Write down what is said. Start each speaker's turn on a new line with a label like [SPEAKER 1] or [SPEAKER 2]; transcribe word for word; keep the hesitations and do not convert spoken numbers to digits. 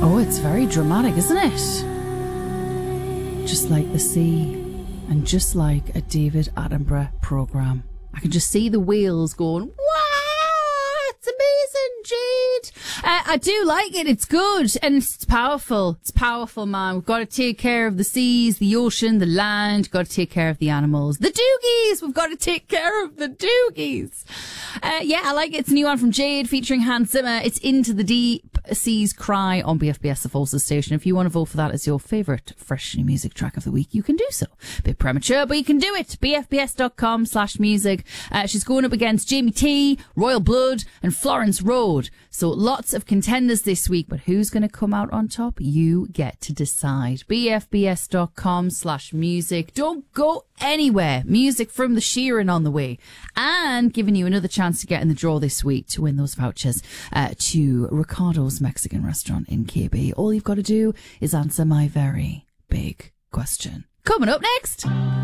[SPEAKER 1] Oh, it's very dramatic, isn't it? Just like the sea, and just like a David Attenborough programme. I can just see the wheels going, wow, it's amazing, Jade. Uh, I do like it. It's good. And it's powerful. It's powerful, man. We've got to take care of the seas, the ocean, the land. Got to take care of the animals. The doogies. We've got to take care of the doogies. Uh, yeah, I like it. It's a new one from Jade featuring Hans Zimmer. It's Into the Deep Seas Cry on B F B S, the Folsom Station. If you want to vote for that as your favourite fresh new music track of the week, you can do so. A bit premature, but you can do it. B F B S dot com slash music. Uh, she's going up against Jamie T, Royal Blood, and Florence Road. So lots of contenders this week, but who's going to come out on top? You get to decide. B F B S dot com slash music. Don't go anywhere. Music from the Sheeran on the way. And giving you another chance to get in the draw this week to win those vouchers uh, to Ricardo's Mexican restaurant in K B. All you've got to do is answer my very big question. Coming up next.